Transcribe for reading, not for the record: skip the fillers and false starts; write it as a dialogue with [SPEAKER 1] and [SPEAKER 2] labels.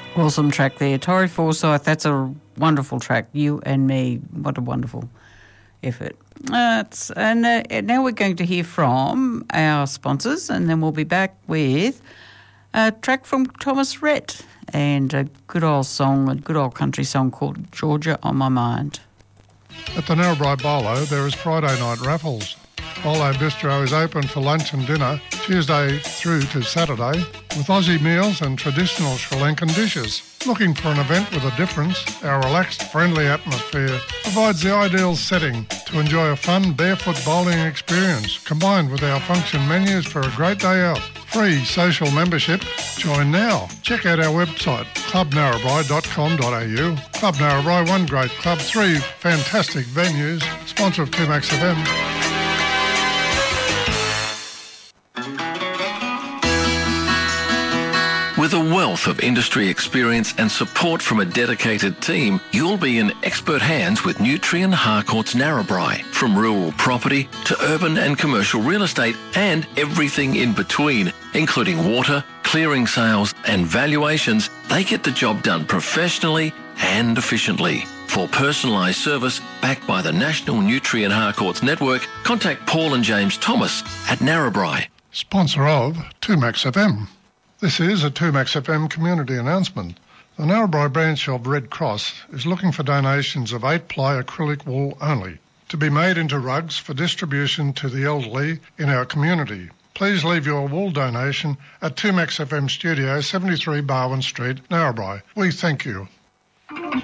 [SPEAKER 1] Awesome track there. Tori Forsyth, that's a wonderful track. You and Me, what a wonderful effort. Now we're going to hear from our sponsors, and then we'll be back with a track from Thomas Rhett and a good old song, a good old country song called Georgia on My Mind.
[SPEAKER 2] At the Narrabri Bolo, there is Friday night raffles. Bolo Bistro is open for lunch and dinner Tuesday through to Saturday with Aussie meals and traditional Sri Lankan dishes. Looking for an event with a difference? Our relaxed, friendly atmosphere provides the ideal setting to enjoy a fun barefoot bowling experience combined with our function menus for a great day out. Free social membership. Join now. Check out our website, clubnarrabri.com.au. Club Narrabri, one great club, 3 fantastic venues. Sponsor of 2Max FM.
[SPEAKER 3] With a wealth of industry experience and support from a dedicated team, you'll be in expert hands with Nutrien Harcourts Narrabri. From rural property to urban and commercial real estate and everything in between, including water, clearing sales and valuations, they get the job done professionally and efficiently. For personalised service backed by the National Nutrien Harcourts Network, contact Paul and James Thomas at Narrabri.
[SPEAKER 2] Sponsor of 2Max FM. This is a 2Max FM community announcement. The Narrabri branch of Red Cross is looking for donations of 8-ply acrylic wool only to be made into rugs for distribution to the elderly in our community. Please leave your wool donation at 2Max FM Studio, 73 Barwon Street, Narrabri. We thank you.